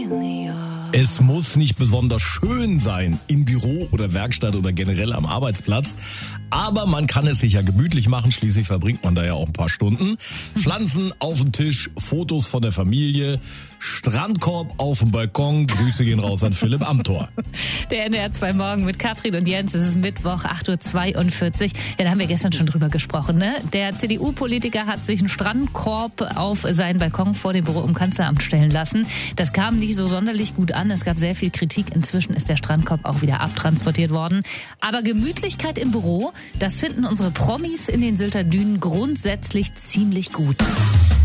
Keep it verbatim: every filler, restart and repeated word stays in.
Es muss nicht besonders schön sein im Büro oder Werkstatt oder generell am Arbeitsplatz, aber man kann es sich ja gemütlich machen, schließlich verbringt man da ja auch ein paar Stunden. Pflanzen auf dem Tisch, Fotos von der Familie, Strandkorb auf dem Balkon, Grüße gehen raus an Philipp Amthor. Der N D R zwei Morgen mit Katrin und Jens, es ist Mittwoch, acht Uhr zweiundvierzig. Ja, da haben wir gestern schon drüber gesprochen, ne? Der C D U-Politiker hat sich einen Strandkorb auf seinen Balkon vor dem Büro im Kanzleramt stellen lassen. Das kam nicht so sonderlich gut an. Es gab sehr viel Kritik. Inzwischen ist der Strandkorb auch wieder abtransportiert worden. Aber Gemütlichkeit im Büro, das finden unsere Promis in den Sylter Dünen grundsätzlich ziemlich gut.